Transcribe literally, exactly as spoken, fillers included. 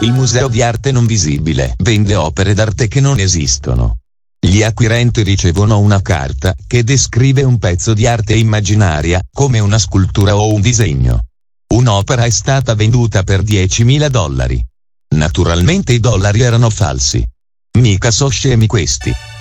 Il Museo di Arte Non Visibile vende opere d'arte che non esistono. Gli acquirenti ricevono una carta che descrive un pezzo di arte immaginaria, come una scultura o un disegno. Un'opera è stata venduta per diecimila dollari. Naturalmente i dollari erano falsi. Mica so scemi questi.